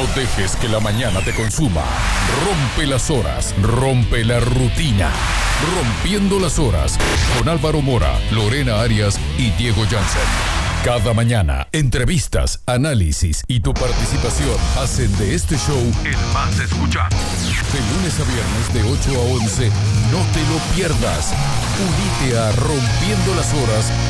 No dejes que la mañana te consuma. Rompe las horas, rompe la rutina. Rompiendo las horas con Álvaro Mora, Lorena Arias y Diego Jansen. Cada mañana, entrevistas, análisis y tu participación hacen de este show el más escuchado. De lunes a viernes de 8 a 11, no te lo pierdas. Unite a Rompiendo las Horas